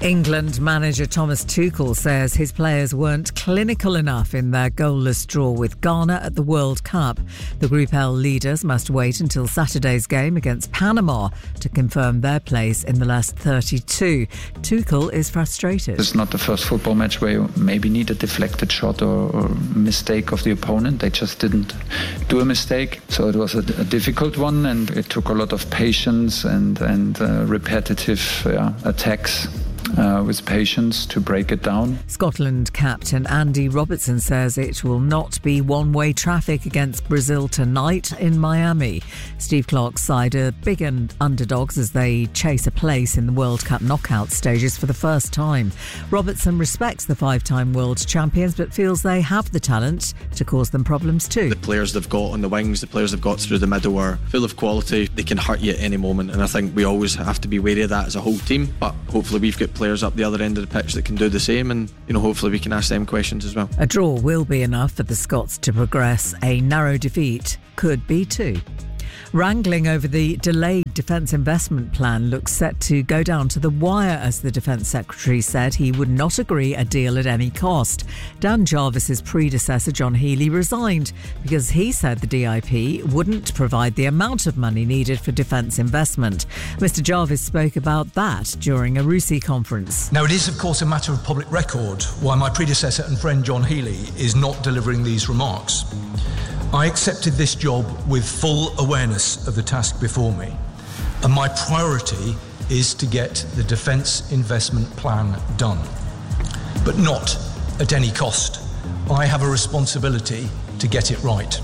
England manager Thomas Tuchel says his players weren't clinical enough in their goalless draw with Ghana at the World Cup. The Group L leaders must wait until Saturday's game against Panama to confirm their place in the last 32. Tuchel is frustrated. It's not the first football match where you maybe need a deflected shot or mistake of the opponent. They just didn't do a mistake. So it was a difficult one, and it took a lot of patience and repetitive attacks. With patience to break it down. Scotland captain Andy Robertson says it will not be one-way traffic against Brazil tonight in Miami. Steve Clarke's side are big underdogs as they chase a place in the World Cup knockout stages for the first time. Robertson respects the five-time world champions but feels they have the talent to cause them problems too. The players they've got on the wings, the players they've got through the middle are full of quality. They can hurt you at any moment, and I think we always have to be wary of that as a whole team, but hopefully we've got players up the other end of the pitch that can do the same, and hopefully we can ask them questions as well. A draw will be enough for the Scots to progress. A narrow defeat could be too. Wrangling over the delayed defence investment plan looks set to go down to the wire as the Defence Secretary said he would not agree a deal at any cost. Dan Jarvis's predecessor John Healey resigned because he said the DIP wouldn't provide the amount of money needed for defence investment. Mr Jarvis spoke about that during a RUSI conference. Now, it is of course a matter of public record why my predecessor and friend John Healey is not delivering these remarks. I accepted this job with full awareness of the task before me, and my priority is to get the defence investment plan done, but not at any cost. I have a responsibility to get it right.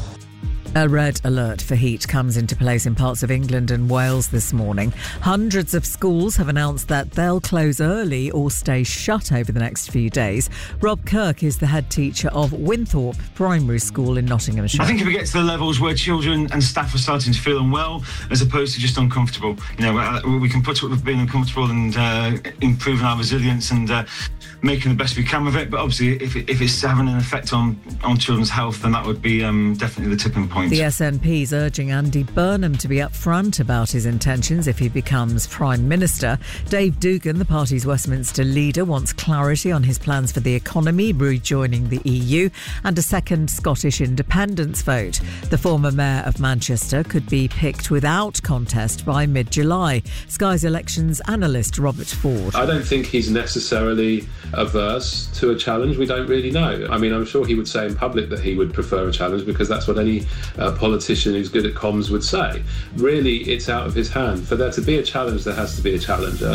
A red alert for heat comes into place in parts of England and Wales this morning. Hundreds of schools have announced that they'll close early or stay shut over the next few days. Rob Kirk is the head teacher of Winthorpe Primary School in Nottinghamshire. I think if it gets to the levels where children and staff are starting to feel unwell as opposed to just uncomfortable, we can put up with being uncomfortable and improving our resilience and making the best we can with it. But obviously if it's having an effect on children's health, then that would be definitely the tipping point. The SNP is urging Andy Burnham to be upfront about his intentions if he becomes Prime Minister. Dave Dugan, the party's Westminster leader, wants clarity on his plans for the economy, rejoining the EU, and a second Scottish independence vote. The former Mayor of Manchester could be picked without contest by mid-July. Sky's elections analyst Robert Ford. I don't think he's necessarily averse to a challenge. We don't really know. I mean, I'm sure he would say in public that he would prefer a challenge because that's what any politician who's good at comms would say. Really, it's out of his hand. For there to be a challenge, there has to be a challenger.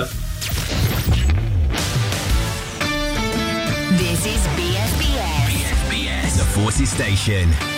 This is BFBS. BFBS, the Forces Station.